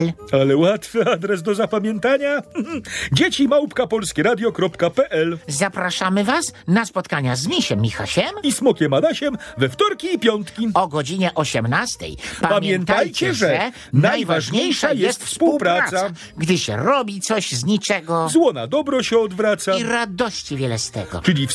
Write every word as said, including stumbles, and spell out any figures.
Ale łatwy adres do zapamiętania. dzieci małpka polskieradio kropka p l. Zapraszamy Was na spotkania z Misiem Michasiem I Smokiem Adasiem we wtorki i piątki. o godzinie osiemnastej. Pamiętajcie, że najważniejsza jest współpraca. gdy się robi coś z niczego Zło na dobro się odwraca. i radości wiele z tego. Czyli